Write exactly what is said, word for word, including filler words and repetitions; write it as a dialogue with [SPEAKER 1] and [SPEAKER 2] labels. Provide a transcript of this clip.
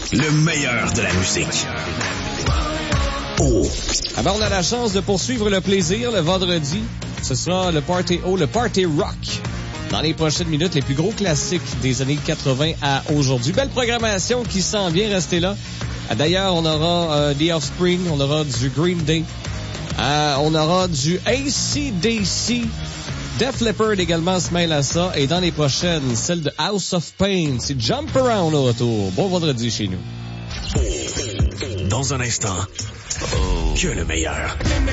[SPEAKER 1] Le meilleur de la musique. Oh.
[SPEAKER 2] Alors, on a la chance de poursuivre le plaisir le vendredi. Ce sera le Party O, le Party Rock. Dans les prochaines minutes, les plus gros classiques des années quatre-vingts à aujourd'hui. Belle programmation qui s'en vient, rester là. D'ailleurs, on aura euh, The Offspring, on aura du Green Day, euh, on aura du A C D C, Def Leppard également se mêle à ça. Et dans les prochaines, celle de House of Pain, c'est Jump Around au retour. Bon vendredi chez nous.
[SPEAKER 1] Dans un instant, que le meilleur.